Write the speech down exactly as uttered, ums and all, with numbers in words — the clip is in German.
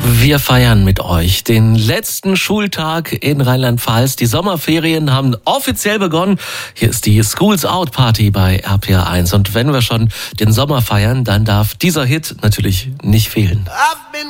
Wir feiern mit euch den letzten Schultag in Rheinland-Pfalz. Die Sommerferien haben offiziell begonnen. Hier ist die Schools Out Party bei R P R eins. Und wenn wir schon den Sommer feiern, dann darf dieser Hit natürlich nicht fehlen.